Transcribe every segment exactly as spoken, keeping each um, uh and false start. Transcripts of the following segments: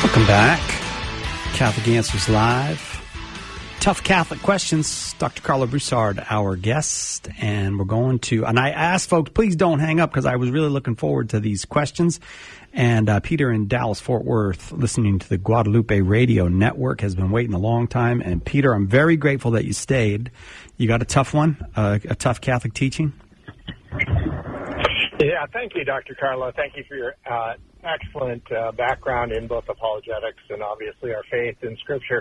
Welcome back. Catholic Answers Live. Tough Catholic questions. Doctor Carla Broussard, our guest. And we're going to, and I asked folks, please don't hang up because I was really looking forward to these questions. And uh, Peter in Dallas, Fort Worth, listening to the Guadalupe Radio Network, has been waiting a long time. And Peter, I'm very grateful that you stayed. You got a tough one, uh, a tough Catholic teaching? Yeah, thank you, Doctor Carla. Thank you for your uh, excellent uh, background in both apologetics and obviously our faith in Scripture.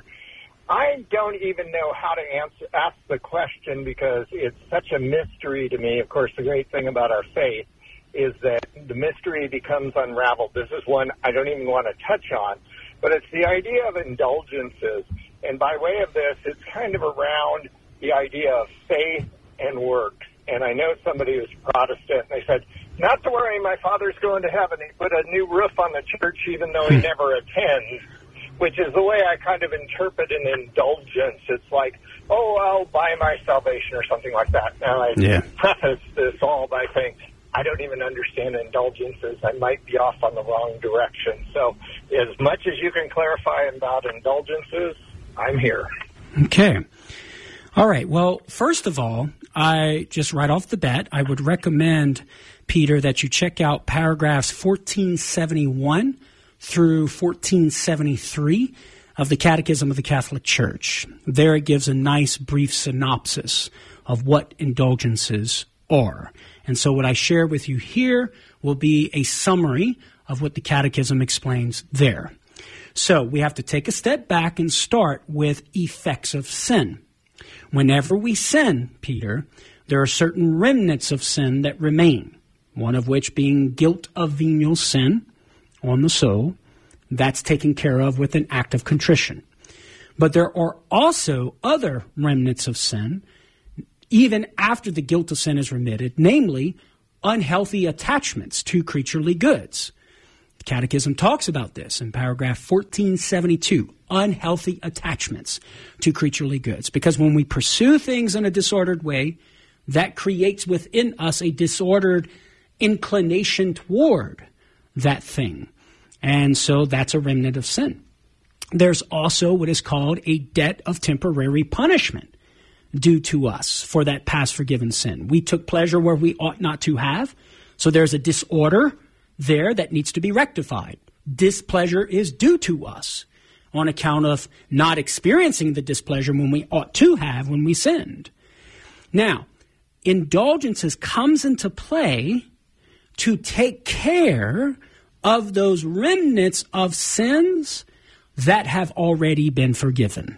I don't even know how to answer, ask the question because it's such a mystery to me. Of course, the great thing about our faith is that the mystery becomes unraveled. This is one I don't even want to touch on, but it's the idea of indulgences. And by way of this, it's kind of around the idea of faith and works. And I know somebody who's Protestant, and they said, not to worry, my father's going to heaven. He put a new roof on the church even though he never attends, which is the way I kind of interpret an indulgence. It's like, oh, I'll buy my salvation or something like that. Now, I yeah. preface this all by saying, I don't even understand indulgences. I might be off on the wrong direction. So as much as you can clarify about indulgences, I'm here. Okay. All right. Well, first of all, I just right off the bat, I would recommend, Peter, that you check out paragraphs fourteen seventy-one through fourteen seventy-three of the Catechism of the Catholic Church. There it gives a nice brief synopsis of what indulgences are. And so what I share with you here will be a summary of what the Catechism explains there. So we have to take a step back and start with effects of sin. Whenever we sin, Peter, there are certain remnants of sin that remain, one of which being guilt of venial sin on the soul. That's taken care of with an act of contrition. But there are also other remnants of sin, even after the guilt of sin is remitted, namely unhealthy attachments to creaturely goods. The Catechism talks about this in paragraph fourteen seventy-two, unhealthy attachments to creaturely goods. Because when we pursue things in a disordered way, that creates within us a disordered inclination toward that thing. And so that's a remnant of sin. There's also what is called a debt of temporary punishment due to us for that past forgiven sin. We took pleasure where we ought not to have, so there's a disorder there that needs to be rectified. Displeasure is due to us on account of not experiencing the displeasure when we ought to have when we sinned. Now, indulgences comes into play to take care of those remnants of sins that have already been forgiven.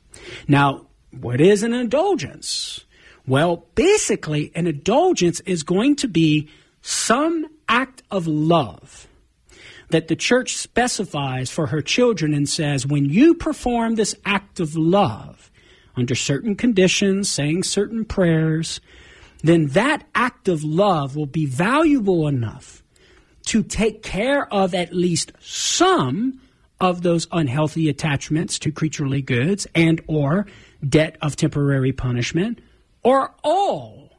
Now, what is an indulgence? Well, basically, an indulgence is going to be some act of love that the church specifies for her children and says, when you perform this act of love under certain conditions, saying certain prayers, then that act of love will be valuable enough to take care of at least some of those unhealthy attachments to creaturely goods and or debt of temporary punishment, or all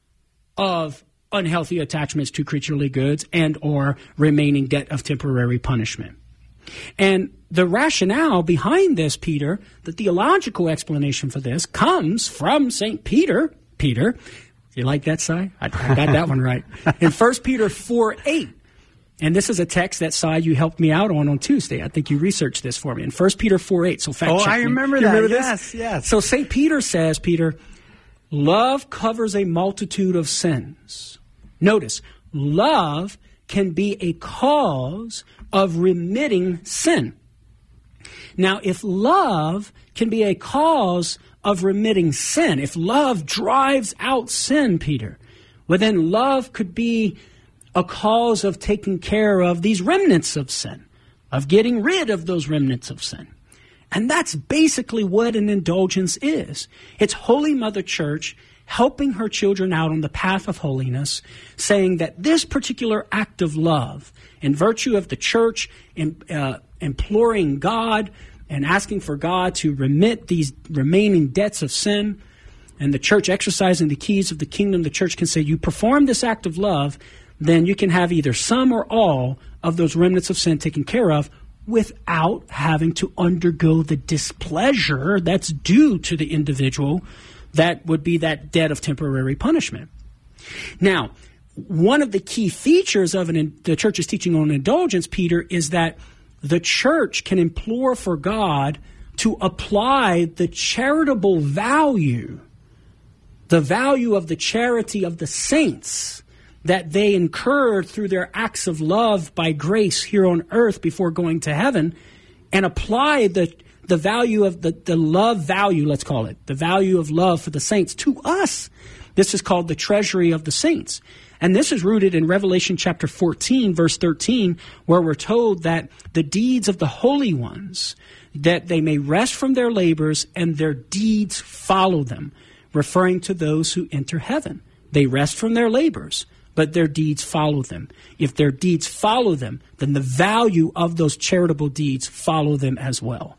of unhealthy attachments to creaturely goods and or remaining debt of temporary punishment. And the rationale behind this, Peter, the theological explanation for this comes from Saint Peter. Peter, you like that, Si? I, I got that one right. In First Peter four eight. And this is a text that, Si, you helped me out on on Tuesday. I think you researched this for me. In First Peter four eight. So fact oh, check I me. remember you that. Remember yes, this? yes. So Saint Peter says, Peter, love covers a multitude of sins. Notice, love can be a cause of remitting sin. Now, if love can be a cause of remitting sin, if love drives out sin, Peter, well, then love could be a cause of taking care of these remnants of sin, of getting rid of those remnants of sin. And that's basically what an indulgence is. It's Holy Mother Church helping her children out on the path of holiness, saying that this particular act of love, in virtue of the church in, uh, imploring God and asking for God to remit these remaining debts of sin, and the church exercising the keys of the kingdom, the church can say, you perform this act of love, then you can have either some or all of those remnants of sin taken care of without having to undergo the displeasure that's due to the individual. That would be that debt of temporary punishment. Now, one of the key features of an, the church's teaching on indulgence, Peter, is that the church can implore for God to apply the charitable value, the value of the charity of the saints that they incurred through their acts of love by grace here on earth before going to heaven, and apply the the value of the, the love value, let's call it, the value of love for the saints to us. This is called the treasury of the saints. And this is rooted in Revelation chapter fourteen, verse thirteen, where we're told that the deeds of the holy ones, that they may rest from their labors and their deeds follow them, referring to those who enter heaven. They rest from their labors, but their deeds follow them. If their deeds follow them, then the value of those charitable deeds follow them as well.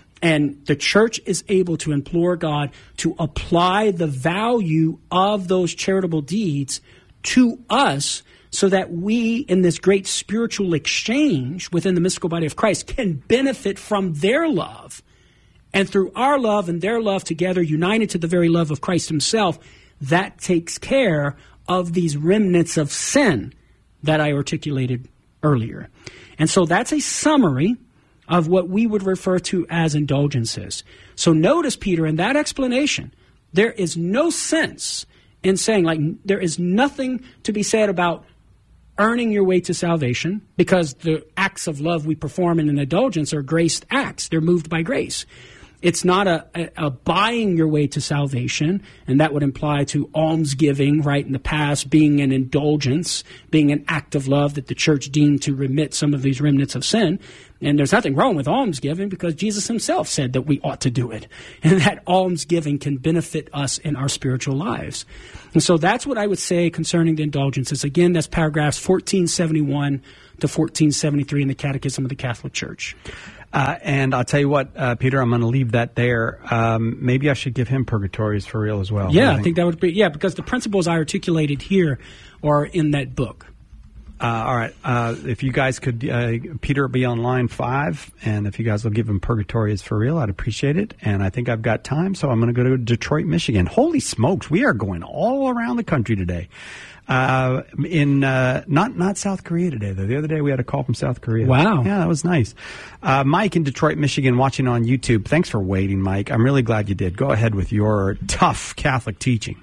And the church is able to implore God to apply the value of those charitable deeds to us so that we, in this great spiritual exchange within the mystical body of Christ, can benefit from their love. And through our love and their love together, united to the very love of Christ himself, that takes care of these remnants of sin that I articulated earlier. And so that's a summary of what we would refer to as indulgences. So notice, Peter, in that explanation, there is no sense in saying, like, there is nothing to be said about earning your way to salvation, because the acts of love we perform in an indulgence are graced acts. They're moved by grace. It's not a, a, a buying your way to salvation, and that would imply to almsgiving, right, in the past, being an indulgence, being an act of love that the church deemed to remit some of these remnants of sin. And there's nothing wrong with almsgiving, because Jesus himself said that we ought to do it, and that almsgiving can benefit us in our spiritual lives. And so that's what I would say concerning the indulgences. Again, that's paragraphs fourteen seventy-one to fourteen seventy-three in the Catechism of the Catholic Church. Uh, and I'll tell you what, uh, Peter, I'm going to leave that there. Um, maybe I should give him purgatories for real as well. Yeah, I think? I think that would be, yeah, because the principles I articulated here are in that book. Uh, all right. Uh, if you guys could, uh, Peter will be on line five, and if you guys will give him purgatories for real, I'd appreciate it. And I think I've got time, so I'm going to go to Detroit, Michigan. Holy smokes, we are going all around the country today. Uh, in uh, not not South Korea today, though. The other day we had a call from South Korea. Wow. Yeah, that was nice. Uh, Mike in Detroit, Michigan, watching on YouTube. Thanks for waiting, Mike. I'm really glad you did. Go ahead with your tough Catholic teaching.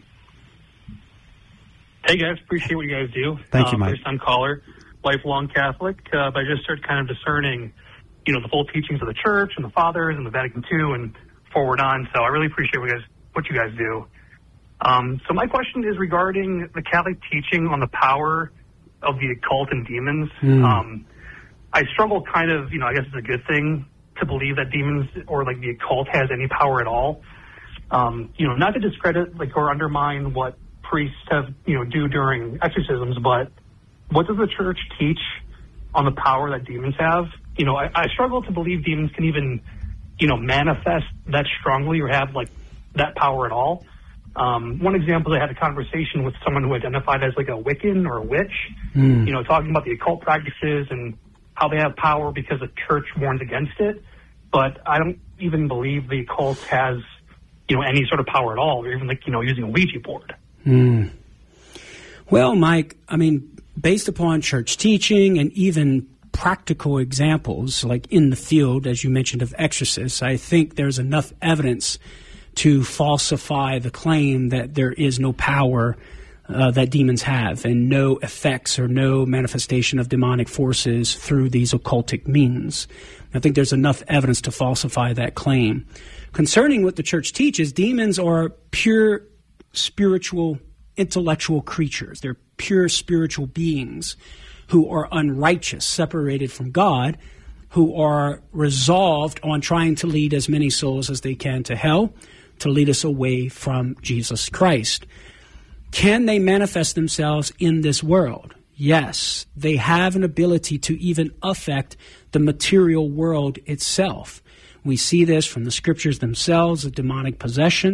Hey, guys. Appreciate what you guys do. Thank uh, you, Mike. First-time caller, lifelong Catholic. Uh, but I just started kind of discerning, you know, the full teachings of the Church and the Fathers and the Vatican Two and forward on. So I really appreciate what you guys, what you guys do. Um, so my question is regarding the Catholic teaching on the power of the occult and demons. Mm. Um, I struggle kind of, you know, I guess it's a good thing to believe that demons or like the occult has any power at all. Um, you know, not to discredit like or undermine what priests have, you know, do during exorcisms, but what does the Church teach on the power that demons have? You know, I, I struggle to believe demons can even, you know, manifest that strongly or have like that power at all. Um, one example, I had a conversation with someone who identified as like a Wiccan or a witch, mm. you know, talking about the occult practices and how they have power because the Church warns against it. But I don't even believe the occult has, you know, any sort of power at all, or even like, you know, using a Ouija board. Mm. Well, Mike, I mean, based upon church teaching and even practical examples, like in the field, as you mentioned, of exorcists, I think there's enough evidence to falsify the claim that there is no power uh, that demons have and no effects or no manifestation of demonic forces through these occultic means. I think there's enough evidence to falsify that claim. Concerning what the Church teaches, demons are pure spiritual, intellectual creatures. They're pure spiritual beings who are unrighteous, separated from God, who are resolved on trying to lead as many souls as they can to hell, to lead us away from Jesus Christ. Can they manifest themselves in this world? Yes, they have an ability to even affect the material world itself. We see this from the scriptures themselves of demonic possession.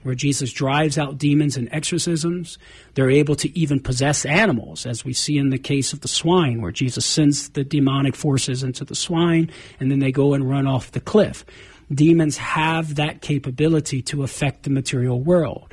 where Jesus drives out demons in exorcisms. They're able to even possess animals, as we see in the case of the swine, where Jesus sends the demonic forces into the swine, and then they go and run off the cliff. Demons have that capability to affect the material world.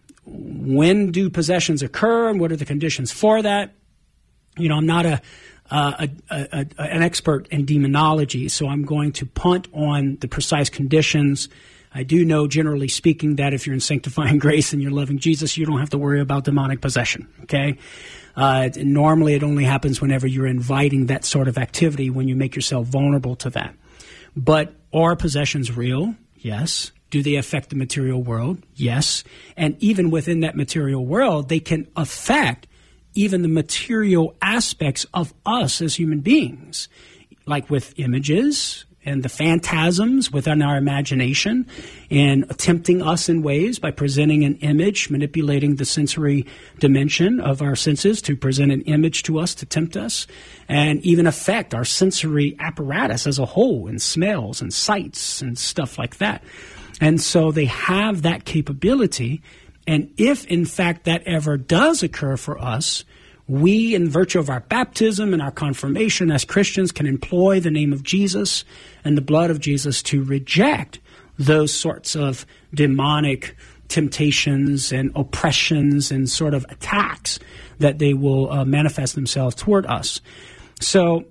When do possessions occur, and what are the conditions for that? You know, I'm not a, uh, a, a, a an expert in demonology, so I'm going to punt on the precise conditions. I do know, generally speaking, that if you're in sanctifying grace and you're loving Jesus, you don't have to worry about demonic possession, okay? Uh, normally, it only happens whenever you're inviting that sort of activity, when you make yourself vulnerable to that. But are possessions real? Yes. Do they affect the material world? Yes. And even within that material world, they can affect even the material aspects of us as human beings, like with images and the phantasms within our imagination, and tempting us in ways by presenting an image, manipulating the sensory dimension of our senses to present an image to us to tempt us, and even affect our sensory apparatus as a whole, in smells and sights and stuff like that. And so they have that capability, and if in fact that ever does occur for us, we, in virtue of our baptism and our confirmation as Christians, can employ the name of Jesus and the blood of Jesus to reject those sorts of demonic temptations and oppressions and sort of attacks that they will uh, manifest themselves toward us. So,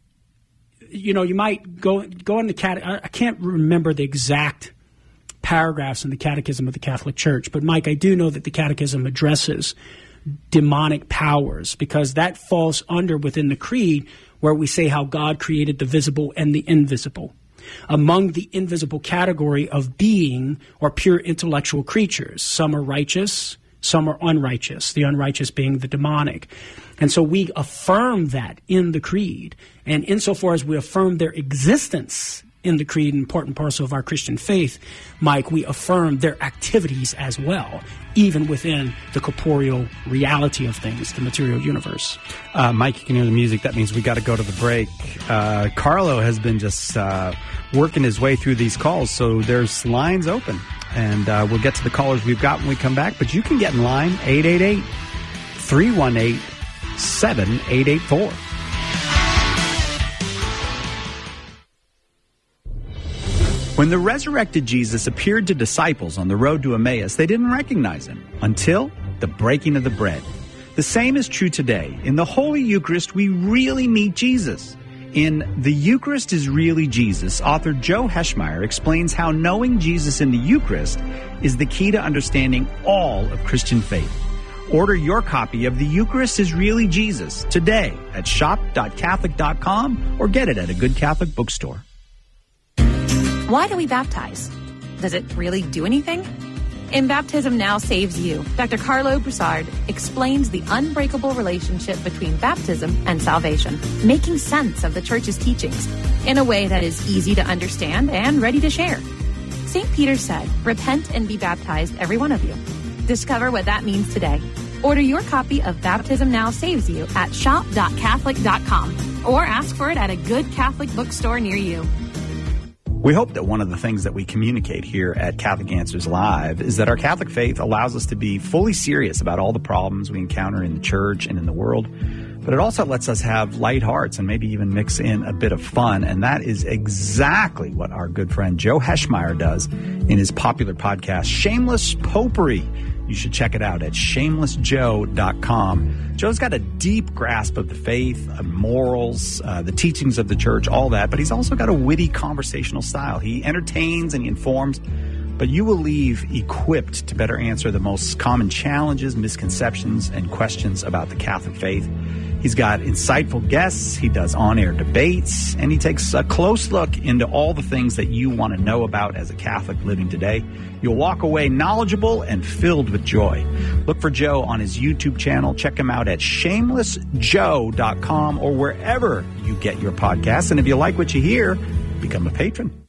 you know, you might go go in the cat. I can't remember the exact paragraphs in the Catechism of the Catholic Church, but Mike, I do know that the Catechism addresses demonic powers, because that falls under within the creed where we say how God created the visible and the invisible. Among the invisible category of being or pure intellectual creatures, some are righteous, some are unrighteous, the unrighteous being the demonic. And so we affirm that in the creed. And insofar as we affirm their existence in the creed, and part and parcel of our Christian faith, Mike, we affirm their activities as well, even within the corporeal reality of things, the material universe. Uh, Mike, you can hear the music. That means we got to go to the break. Uh, Carlo has been just uh, working his way through these calls, so there's lines open. And uh, we'll get to the callers we've got when we come back. But you can get in line, eight eight eight, three one eight, seven eight eight four. When the resurrected Jesus appeared to disciples on the road to Emmaus, they didn't recognize him until the breaking of the bread. The same is true today. In the Holy Eucharist, we really meet Jesus. In The Eucharist is Really Jesus, author Joe Heschmeyer explains how knowing Jesus in the Eucharist is the key to understanding all of Christian faith. Order your copy of The Eucharist is Really Jesus today at shop dot catholic dot com or get it at a good Catholic bookstore. Why do we baptize? Does it really do anything? In Baptism Now Saves You, Doctor Carlo Broussard explains the unbreakable relationship between baptism and salvation, making sense of the Church's teachings in a way that is easy to understand and ready to share. Saint Peter said, "Repent and be baptized, every one of you." Discover what that means today. Order your copy of Baptism Now Saves You at shop dot catholic dot com or ask for it at a good Catholic bookstore near you. We hope that one of the things that we communicate here at Catholic Answers Live is that our Catholic faith allows us to be fully serious about all the problems we encounter in the church and in the world, but it also lets us have light hearts and maybe even mix in a bit of fun, and that is exactly what our good friend Joe Heschmeyer does in his popular podcast, Shameless Popery. You should check it out at shameless joe dot com. Joe's got a deep grasp of the faith, uh, morals, uh, the teachings of the church, all that, but he's also got a witty conversational style. He entertains and he informs, but you will leave equipped to better answer the most common challenges, misconceptions, and questions about the Catholic faith. He's got insightful guests, he does on-air debates, and he takes a close look into all the things that you want to know about as a Catholic living today. You'll walk away knowledgeable and filled with joy. Look for Joe on his YouTube channel. Check him out at shameless joe dot com or wherever you get your podcasts. And if you like what you hear, become a patron.